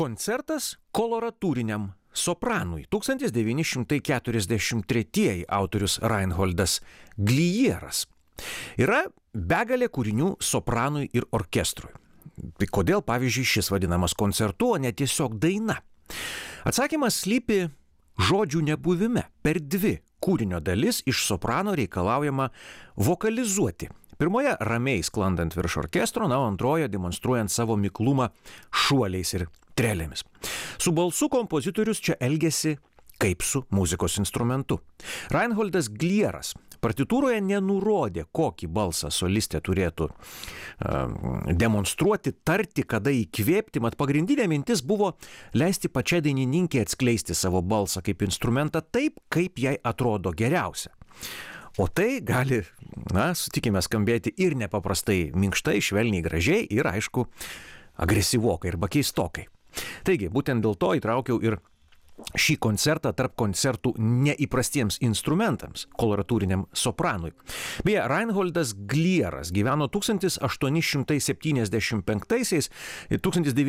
Koncertas koloratūriniam sopranui. 1943 autorius Reinholdas Glieras. Yra begalė kūrinių sopranui ir orkestrui. Tai kodėl, pavyzdžiui, šis vadinamas koncertu, o ne tiesiog daina? Atsakymas slypi žodžių nebuvime. Per dvi kūrinio dalis iš soprano reikalaujama vokalizuoti. Pirmoje ramiai sklandant virš orkestro, o antroje demonstruojant savo miklumą šuoliais ir trelėmis. Su balsu kompozitorius čia elgiasi kaip su muzikos instrumentu. Reinholdas Glieras partitūroje nenurodė, kokį balsą solistė turėtų demonstruoti, tarti, kada įkvėpti, mat pagrindinė mintis buvo leisti pačiai dainininkei atskleisti savo balsą kaip instrumentą taip, kaip jai atrodo geriausia. O tai gali, sutikime, skambėti ir nepaprastai minkštai, švelniai, gražiai ir, aišku, agresyvokai arba keistokai. Taigi, būtent dėl to įtraukiau ir šį koncertą tarp koncertų neįprastiems instrumentams, koloratūriniam sopranui. Beje, Reinholdas Glieras gyveno 1875 ir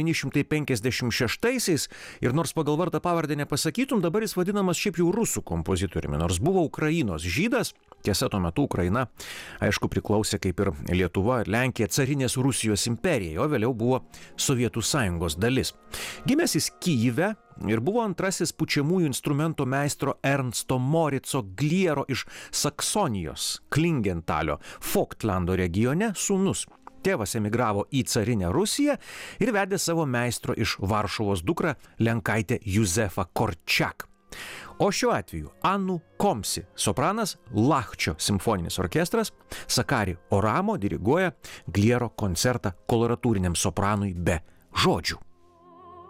1956 ir nors pagal vardą pavardę nepasakytum, dabar jis vadinamas šiaip jau rusų kompozitoriumi, nors buvo Ukrainos žydas. Tiesa, tuo metu Ukraina, aišku, priklausė kaip ir Lietuva ir Lenkija carinės Rusijos imperijai, o vėliau buvo Sovietų Sąjungos dalis. Gimęs jis Kyjive ir buvo antrasis pučiamųjų instrumento meistro Ernsto Morico Gliero iš Saksonijos, Klingentalio, Vogtlando regione sūnus. Tėvas emigravo į carinę Rusiją ir vedė savo meistro iš Varšuvos dukrą lenkaitę Juzefą Korčiak. O šiuo atveju Anu Komsi, sopranas, Lachčio simfoninis orkestras, Sakari Oramo diriguoja Gliero koncertą koloratūriniam sopranui be žodžių.